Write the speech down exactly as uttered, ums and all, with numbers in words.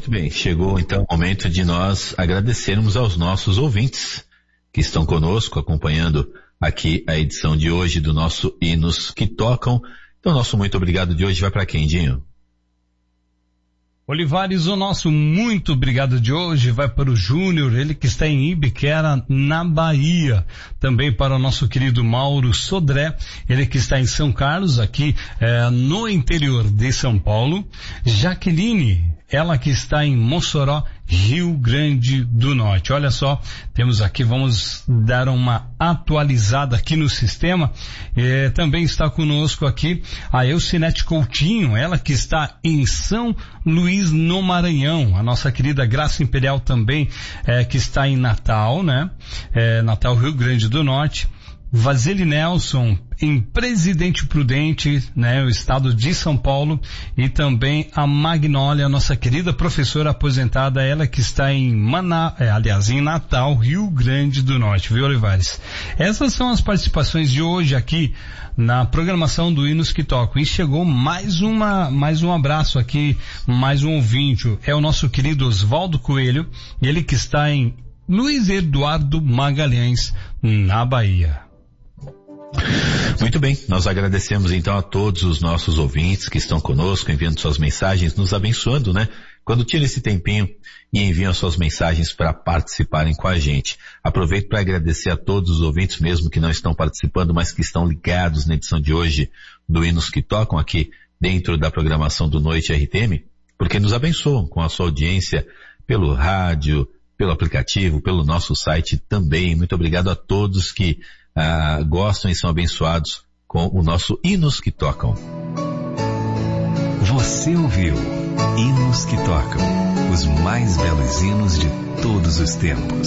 Muito bem, chegou então o momento de nós agradecermos aos nossos ouvintes que estão conosco, acompanhando aqui a edição de hoje do nosso Hinos que Tocam. Então, nosso muito obrigado de hoje vai para quem, Dinho? Olivares, o nosso muito obrigado de hoje vai para o Júnior, ele que está em Ibiquera, na Bahia. Também para o nosso querido Mauro Sodré, ele que está em São Carlos, aqui eh, no interior de São Paulo. Jaqueline, ela que está em Mossoró, Rio Grande do Norte. Olha só, temos aqui, vamos dar uma atualizada aqui no sistema. Eh, também está conosco aqui a Elcinete Coutinho, ela que está em São Luís, no Maranhão. A nossa querida Graça Imperial também, eh, que está em Natal, né? Eh, Natal, Rio Grande do Norte. Vasile Nelson em Presidente Prudente, né, o estado de São Paulo, e também a Magnólia, nossa querida professora aposentada, ela que está em Maná, é, aliás, em Natal, Rio Grande do Norte, viu, Olivares? Essas são as participações de hoje aqui na programação do Hinos que Tocam. E chegou mais uma, mais um abraço aqui, mais um ouvinte, é o nosso querido Oswaldo Coelho, ele que está em Luiz Eduardo Magalhães, na Bahia. Muito bem, nós agradecemos então a todos os nossos ouvintes que estão conosco, enviando suas mensagens, nos abençoando, né? Quando tiram esse tempinho e enviam suas mensagens para participarem com a gente. Aproveito para agradecer a todos os ouvintes, mesmo que não estão participando, mas que estão ligados na edição de hoje do Hinos que Tocam aqui dentro da programação do Noite R T M, porque nos abençoam com a sua audiência pelo rádio, pelo aplicativo, pelo nosso site também. Muito obrigado a todos que Ah, gostam e são abençoados com o nosso Hinos que Tocam. Você ouviu Hinos que Tocam, os mais belos hinos de todos os tempos.